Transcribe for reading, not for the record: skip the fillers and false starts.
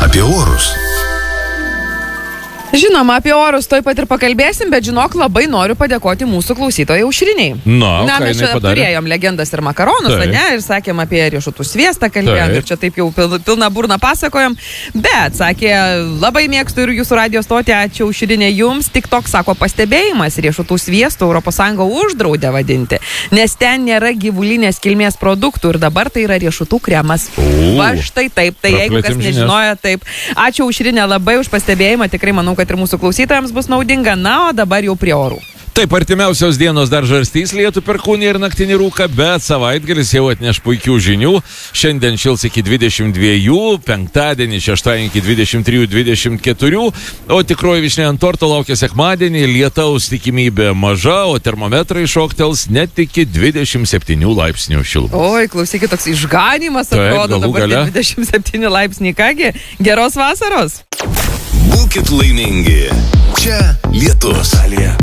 apie orus. Žinoma, apie orus toj pat ir pakalbėsim, bet žinok, labai noriu padėkoti mūsų klausytojai Aušriniai. Na, mes čia turėjom legendas ir makaronus, ne? Ir sakėm apie riešutų sviestą kalbėjom, ir čia taip jau pilna burna pasakojom. Bet, sakė, labai mėgstu ir jūsų radio stotį, ačiū Aušrinė jums. Tik toks, sako, pastebėjimas, riešutų sviestų ES uždraudė vadinti, nes ten nėra gyvulinės kilmės produktų ir dabar tai yra riešutų kremas. Va štai taip, tai jeigu kas nežinojo, taip. Ačiū Aušrinė labai už pastebėjimą, tikrai manau, kad ir mūsų klausytojams bus naudinga. Na, o dabar jau prie orų. Taip, artimiausios dienos dar žarstys lietų perkūnį ir naktinį rūką, bet savaitgalis jau atneš puikių žinių. Šiandien šils iki 22, penktadienį, šeštadienį iki 23-24, o tikroji vyšnė ant torto laukia sekmadienį, lietaus tikimybė maža, o termometrai šoktels net iki 27 laipsnių šilumos. Oi, klausykit, toks išganimas atrodo, dabar 27 laipsniai. Kągi, geros vasaros. Būkit laimingi.